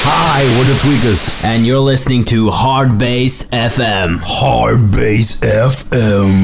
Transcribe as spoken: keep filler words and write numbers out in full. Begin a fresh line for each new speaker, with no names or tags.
Hi, we're the Tweakers.
And you're listening to Hard Bass F M.
Hard Bass F M.